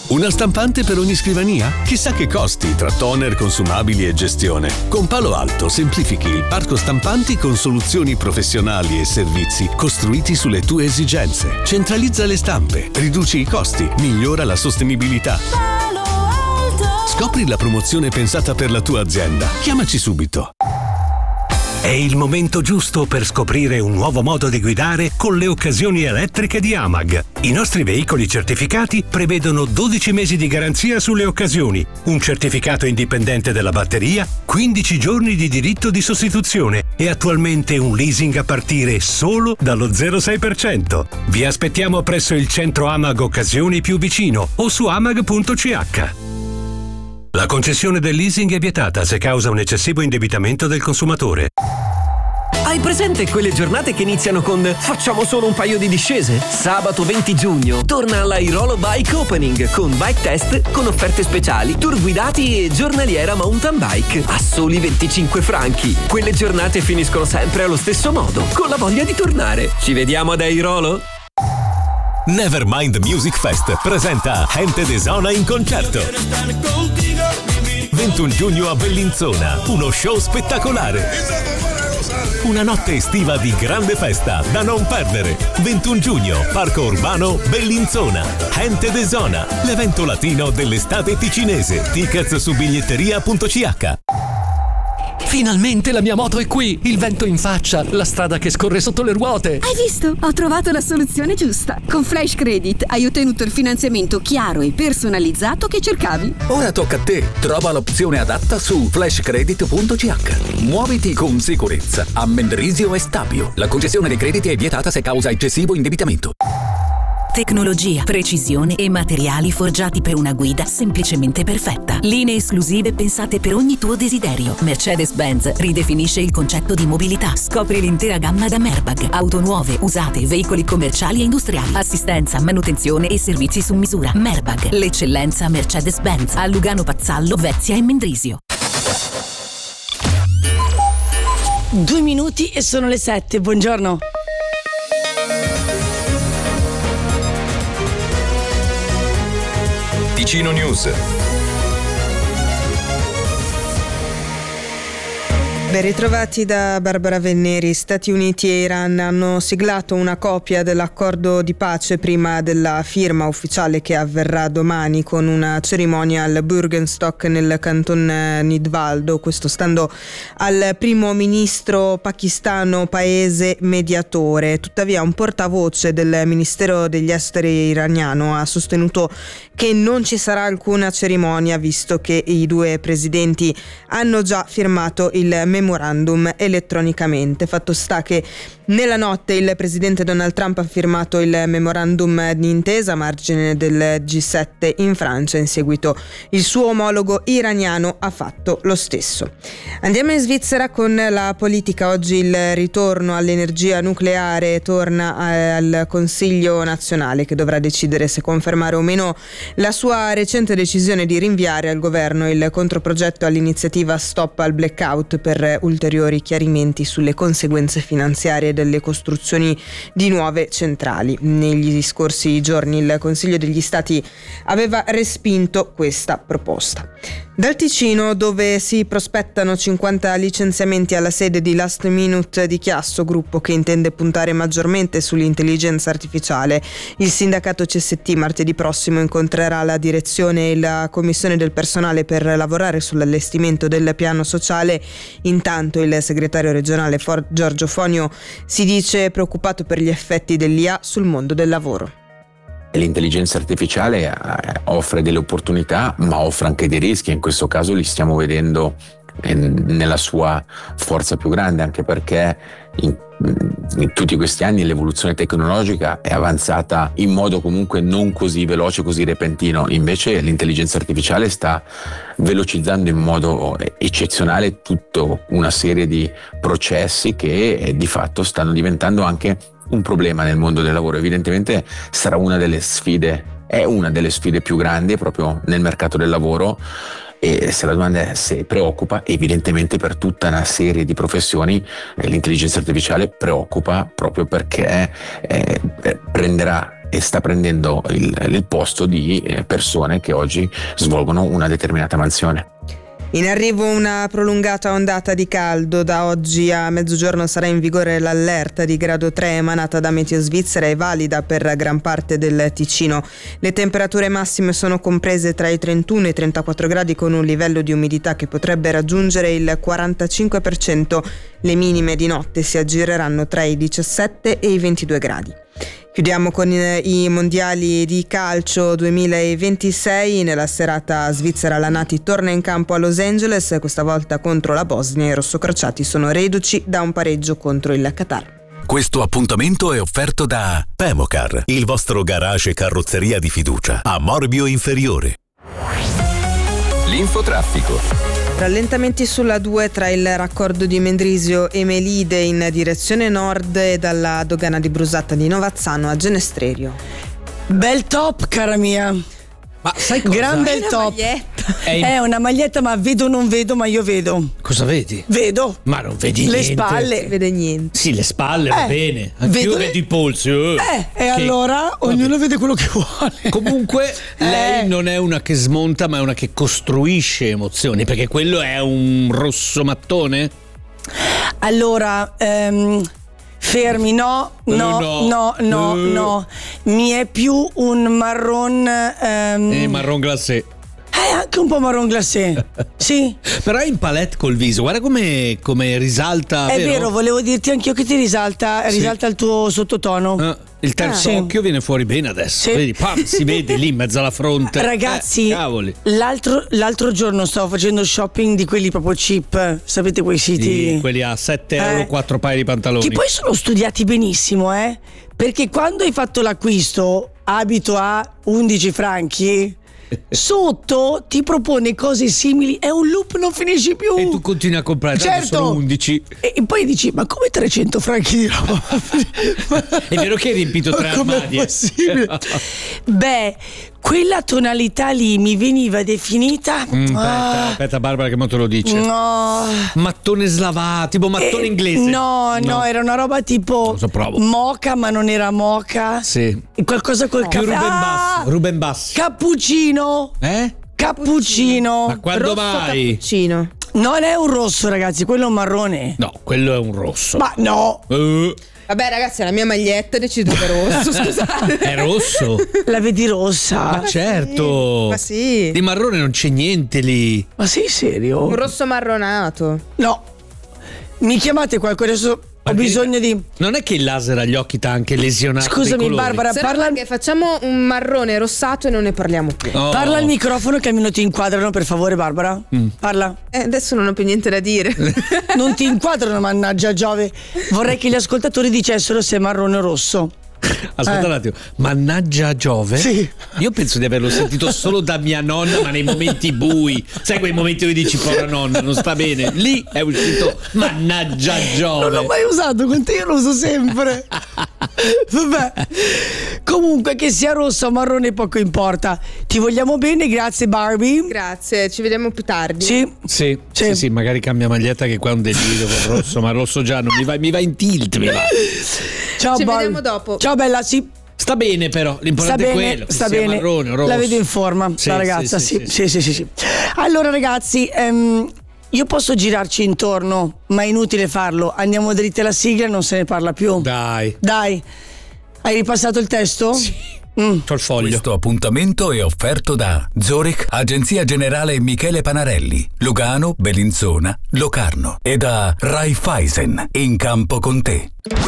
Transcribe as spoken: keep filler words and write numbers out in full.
Una stampante per ogni scrivania? Chissà che costi tra toner, consumabili e gestione. Con Palo Alto semplifichi il parco stampanti con soluzioni professionali e servizi costruiti sulle tue esigenze. Centralizza le stampe, riduci i costi, migliora la sostenibilità. Palo Alto. Scopri la promozione pensata per la tua azienda. Chiamaci subito. È il momento giusto per scoprire un nuovo modo di guidare con le occasioni elettriche di Amag. I nostri veicoli certificati prevedono dodici mesi di garanzia sulle occasioni, un certificato indipendente della batteria, quindici giorni di diritto di sostituzione e attualmente un leasing a partire solo dallo zero virgola sei per cento. Vi aspettiamo presso il centro Amag Occasioni più vicino o su amag punto c h. La concessione del leasing è vietata se causa un eccessivo indebitamento del consumatore. Hai presente quelle giornate che iniziano con facciamo solo un paio di discese? Sabato venti giugno torna all'Airolo Bike Opening con bike test, con offerte speciali, tour guidati e giornaliera mountain bike a soli venticinque franchi. Quelle giornate finiscono sempre allo stesso modo, con la voglia di tornare. Ci vediamo ad Airolo? Nevermind Music Fest presenta Gente de Zona in concerto. ventuno giugno a Bellinzona, uno show spettacolare. Una notte estiva di grande festa da non perdere. ventuno giugno, Parco Urbano Bellinzona. Gente de Zona, l'evento latino dell'estate ticinese. Tickets su biglietteria punto c h. Finalmente la mia moto è qui! Il vento in faccia, la strada che scorre sotto le ruote! Hai visto? Ho trovato la soluzione giusta! Con Flash Credit hai ottenuto il finanziamento chiaro e personalizzato che cercavi. Ora tocca a te! Trova l'opzione adatta su flash credit punto c h. Muoviti con sicurezza a Mendrisio e Stabio. La concessione dei crediti è vietata se causa eccessivo indebitamento. Tecnologia, precisione e materiali forgiati per una guida semplicemente perfetta. Linee esclusive pensate per ogni tuo desiderio. Mercedes-Benz ridefinisce il concetto di mobilità. Scopri l'intera gamma da Merbag. Auto nuove, usate, veicoli commerciali e industriali. Assistenza, manutenzione e servizi su misura. Merbag, l'eccellenza Mercedes-Benz. A Lugano Pazzallo, Vezia e Mendrisio. Due minuti e sono le sette. Buongiorno. Ticino News. Ben ritrovati da Barbara Venneri. Stati Uniti e Iran hanno siglato una copia dell'accordo di pace prima della firma ufficiale che avverrà domani con una cerimonia al Bürgenstock nel canton Nidwaldo, questo stando al primo ministro pakistano paese mediatore. Tuttavia un portavoce del Ministero degli Esteri iraniano ha sostenuto che non ci sarà alcuna cerimonia visto che i due presidenti hanno già firmato il memorandum memorandum elettronicamente. Fatto sta che nella notte il presidente Donald Trump ha firmato il memorandum d'intesa a margine del G sette in Francia. In seguito il suo omologo iraniano ha fatto lo stesso. Andiamo in Svizzera con la politica. Oggi il ritorno all'energia nucleare torna al Consiglio nazionale, che dovrà decidere se confermare o meno la sua recente decisione di rinviare al governo il controprogetto all'iniziativa Stop al Blackout per ulteriori chiarimenti sulle conseguenze finanziarie delle costruzioni di nuove centrali. Negli scorsi giorni il Consiglio degli Stati aveva respinto questa proposta. Dal Ticino, dove si prospettano cinquanta licenziamenti alla sede di Last Minute di Chiasso, gruppo che intende puntare maggiormente sull'intelligenza artificiale, il sindacato C S T martedì prossimo incontrerà la direzione e la commissione del personale per lavorare sull'allestimento del piano sociale. Intanto il segretario regionale For- Giorgio Fonio si dice preoccupato per gli effetti dell'I A sul mondo del lavoro. L'intelligenza artificiale offre delle opportunità, ma offre anche dei rischi. In questo caso li stiamo vedendo nella sua forza più grande, anche perché in, in tutti questi anni l'evoluzione tecnologica è avanzata in modo comunque non così veloce, così repentino. Invece l'intelligenza artificiale sta velocizzando in modo eccezionale tutta una serie di processi che di fatto stanno diventando anche un problema nel mondo del lavoro. Evidentemente sarà una delle sfide, è una delle sfide più grandi proprio nel mercato del lavoro. E se la domanda è se preoccupa, evidentemente per tutta una serie di professioni eh, l'intelligenza artificiale preoccupa proprio perché eh, prenderà e sta prendendo il, il posto di persone che oggi svolgono una determinata mansione. In arrivo una prolungata ondata di caldo. Da oggi a mezzogiorno sarà in vigore l'allerta di grado tre emanata da Meteo Svizzera e valida per gran parte del Ticino. Le temperature massime sono comprese tra i trentuno e i trentaquattro gradi con un livello di umidità che potrebbe raggiungere il quarantacinque per cento. Le minime di notte si aggireranno tra i diciassette e i ventidue gradi. Chiudiamo con i mondiali di calcio duemilaventisei. Nella serata svizzera la Nati torna in campo a Los Angeles, questa volta contro la Bosnia. I rossocrociati sono reduci da un pareggio contro il Qatar. Questo appuntamento è offerto da Pemocar, il vostro garage e carrozzeria di fiducia a Morbio Inferiore. L'infotraffico. Rallentamenti sulla due tra il raccordo di Mendrisio e Melide in direzione nord e dalla dogana di Brusatta di Novazzano a Genestrerio. Bel top, cara mia. Ma sai cosa? Gran bel È una top. maglietta. È, in... è una maglietta, ma vedo non vedo, ma io vedo. Cosa vedi? Vedo. Ma non vedi le niente. spalle. Non vede niente. Sì, le spalle, va Eh, bene. Anche io vedo vedo le- i polsi. Eh, Eh, e Che- allora ognuno vede quello che vuole. Comunque Eh. lei non è una che smonta, ma è una che costruisce emozioni, perché quello è un rosso mattone. Allora, ehm, fermi, no, no, Eh, no, no. no, Eh. no. Mi è più un marron. ehm, E marron glacé. È anche un po' marron glacé. Sì. Però è in palette col viso, guarda come, come risalta. È vero, volevo dirti anch'io che ti risalta, Sì. risalta il tuo sottotono. Ah, il terzo Ah. Sì. occhio viene fuori bene adesso. Sì. Vedi, pam, si vede lì in mezzo alla fronte. Ragazzi, Eh, cavoli. l'altro, l'altro giorno stavo facendo shopping di quelli proprio cheap, sapete quei siti? Sì, quelli a sette euro, Eh. quattro paia di pantaloni. Che poi sono studiati benissimo, eh? Perché quando hai fatto l'acquisto, abito a undici franchi, sotto ti propone cose simili, è un loop, non finisci più. E tu continui a comprare, tanto Certo. sono undici. E, e poi dici, ma come trecento franchi di roba? È vero che hai riempito tre Ma com'è armadi. eh? possibile? Beh, quella tonalità lì mi veniva definita. Mm, aspetta, Ah, aspetta, Barbara, che mo te lo dice. no. Mattone slavato, tipo mattone Eh, inglese. No, no, era una roba tipo Lo so, provo. mocha, ma non era mocha. Sì. E qualcosa col Più caffè. Ruben Ah, Bass. Ruben Bass. cappuccino. Eh? Cappuccino. Ma quando Rosso mai? cappuccino. Non è un rosso, ragazzi, quello è un marrone. No, quello è un rosso. Ma no, Eh, Vabbè ragazzi, è la mia maglietta, decido che è rosso, scusate. è rosso. la vedi rossa. Ma certo. Ma sì. Di marrone non c'è niente lì. Ma sei serio? Un rosso marronato. No. Mi chiamate qualcosa adesso. Ho Perché- bisogno di. Non è che il laser agli occhi t'ha anche lesionato. Scusami, dei colori? Barbara, Se no, parla, perché facciamo un marrone rossato e non ne parliamo più. Oh. parla al microfono che almeno ti inquadrano, per favore, Barbara. Mm. Parla. Eh, adesso non ho più niente da dire. Non ti inquadrano, mannaggia Giove. Vorrei che gli ascoltatori dicessero se è marrone o rosso. Aspetta Eh. un attimo, mannaggia Giove? Sì. Io penso di averlo sentito solo da mia nonna, ma nei momenti bui. Sai quei momenti dove dici povera nonna, non sta bene? Lì è uscito mannaggia Giove. Non l'ho mai usato, con te io lo uso sempre. Vabbè. Comunque, che sia rosso o marrone poco importa. Ti vogliamo bene, grazie Barbie. Grazie, ci vediamo più tardi. Sì. Sì, sì, Sì. sì, magari cambia maglietta che qua è un delirio con rosso, ma rosso già non mi va, mi va in tilt, mi va. Ciao Ci Barbie. vediamo dopo. Ciao bella, sì. Sta bene però, Sta l'importante è bene, quello, che sta sia bene. marrone o rosso. La vedo in forma, Sì, la ragazza, sì, sì. sì, Sì, sì, sì, sì. Allora ragazzi, ehm, io posso girarci intorno, ma è inutile farlo. Andiamo dritti alla sigla e non se ne parla più. Dai, Dai. Hai ripassato il testo? Sì. Mm. c'ho il foglio. Questo appuntamento è offerto da Zurich, Agenzia Generale Michele Panarelli, Lugano, Bellinzona, Locarno e da Raiffeisen, in campo con te.